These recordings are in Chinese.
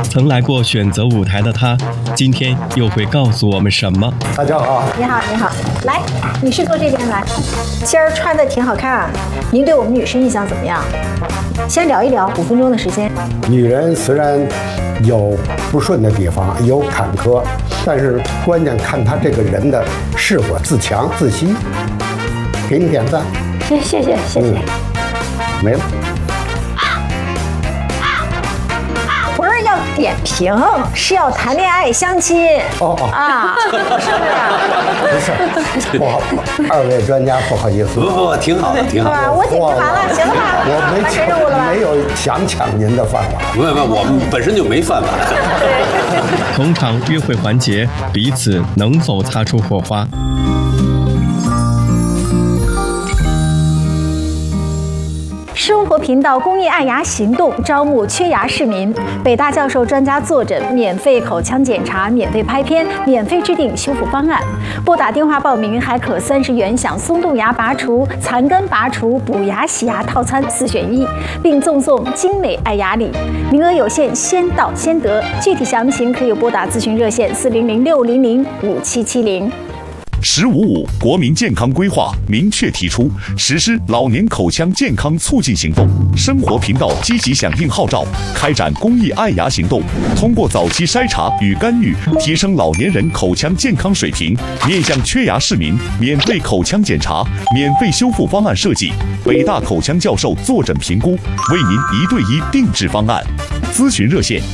曾来过选择舞台的他，今天又会告诉我们什么？ 大家好， 你好，你好，来，女士坐这边来。今儿穿的挺好看，您对我们女士印象怎么样？先聊一聊，5分钟的时间。 女人虽然有不顺的地方，有坎坷，但是关键看她这个人的是否自强自信。给你点赞。 谢谢。 没了。 不是要点评，是要谈恋爱相亲。啊，是不是，不好，2位专家不好意思。 不，挺好的，挺好的。 我解释完了，行了吧？ 我没有想抢您的饭碗。 不，我们本身就没饭碗。 同场约会环节，彼此能否擦出火花？ 生活频道公益爱牙行动招募缺牙市民，北大教授专家坐诊，免费口腔检查，免费拍片，免费制定修复方案。拨打电话报名，还可30元享松动牙拔除、残根拔除、补牙洗牙套餐4选1，并赠送精美爱牙礼。名额有限，先到先得。具体详情可以拨打咨询热线400-600-5770。 “15.5”国民健康规划明确提出，实施老年口腔健康促进行动。生活频道积极响应号召，开展公益爱牙行动，通过早期筛查与干预，提升老年人口腔健康水平。面向缺牙市民，免费口腔检查，免费修复方案设计，北大口腔教授坐诊评估，为您1对1定制方案。咨询热线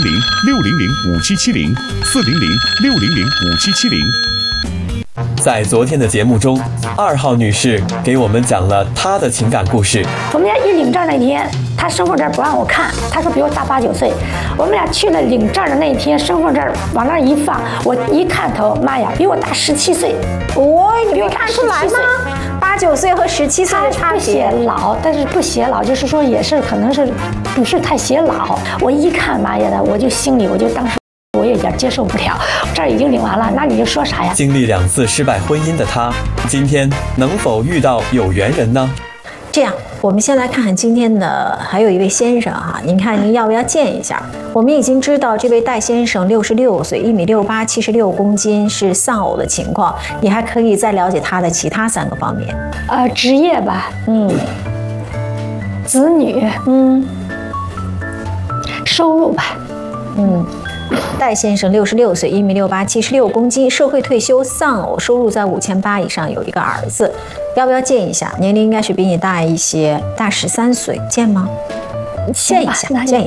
400-600-5770，400-600-5770。 在昨天的节目中，2号女士给我们讲了她的情感故事。 我们俩一领证那天，她身份证不让我看，她说比我大8、9岁。我们俩去了领证的那天，身份证往那一放，我一看头，妈呀，比我大17岁。 你没看出来吗？8、9岁和17岁的差别。 不显老，但是不显老，就是说也是可能是不是太显老。我一看，妈呀的，我就心里我就当时。我有点接受不了，这儿已经领完了，那你就说啥呀？ 经历2次失败婚姻的她，今天能否遇到有缘人呢？ 这样，我们先来看看今天的还有一位先生哈，您看您要不要见一下？我们已经知道这位戴先生66岁，1米68， 76公斤，是丧偶的情况。你还可以再了解他的其他3个方面。 职业吧，子女，收入吧， 戴先生66岁，1米68， 76公斤，社会退休，丧偶，收入在5800以上，有一个儿子。要不要见一下？年龄应该是比你大一些，大13岁，见吗？见一下。